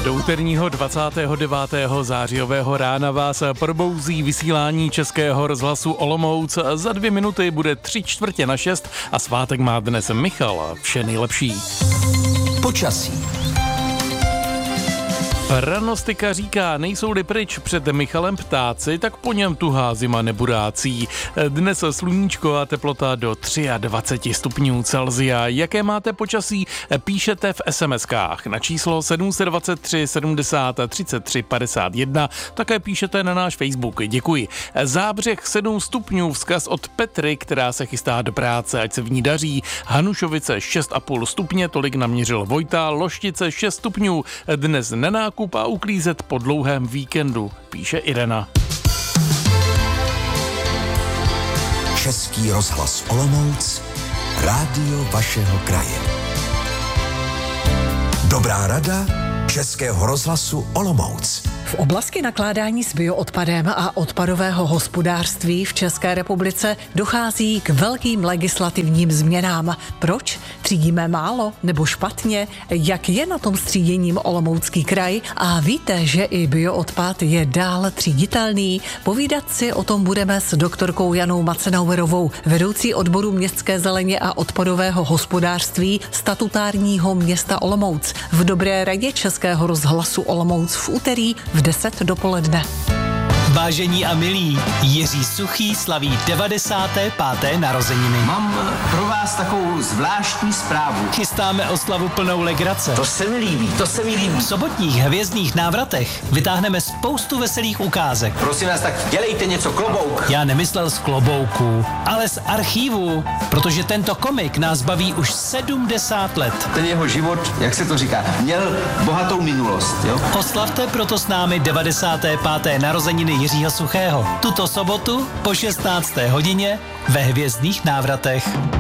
Do úterního 29. zářijového rána vás probouzí vysílání Českého rozhlasu Olomouc. Za 2 minuty bude 5:45 a svátek má dnes Michal. Vše nejlepší. Počasí. Pranostika říká, nejsou-li pryč před Michalem ptáci, tak po něm tuhá zima nebudácí. Dnes sluníčko a teplota do 23 stupňů Celsia. Jaké máte počasí, píšete v SMS-kách na číslo 723 70 33 51. Také píšete na náš Facebook. Děkuji. Zábřeh 7 stupňů, vzkaz od Petry, která se chystá do práce, ať se v ní daří. Hanušovice 6,5 stupně, tolik naměřil Vojta. Loštice 6 stupňů, dnes nenákup a uklízet po dlouhém víkendu, píše Irena. Český rozhlas Olomouc, rádio vašeho kraje. Dobrá rada Českého rozhlasu Olomouc. V oblasti nakládání s bioodpadem a odpadového hospodářství v České republice dochází k velkým legislativním změnám. Proč? Třídíme málo nebo špatně? Jak je na tom s tříděním Olomoucký kraj? A víte, že i bioodpad je dál tříditelný? Povídat si o tom budeme s doktorkou Janou Macenauerovou, vedoucí odboru městské zeleně a odpadového hospodářství statutárního města Olomouc. V Dobré radě Českého rozhlasu Olomouc v úterý v 10 dopoledne. Vážení a milí, Jiří Suchý slaví 95. narozeniny. Mám pro vás takovou zvláštní zprávu. Chystáme oslavu plnou legrace. To se mi líbí. V sobotních hvězdných návratech vytáhneme spoustu veselých ukázek. Prosím vás, tak dělejte něco, klobouk. Já nemyslel z klobouku, ale z archívu, protože tento komik nás baví už 70 let. Ten jeho život, jak se to říká, měl bohatou minulost, jo? Oslavte proto s námi 95. narozeniny Jiřího Suchého. Tuto sobotu po 16. hodině ve hvězdných návratech.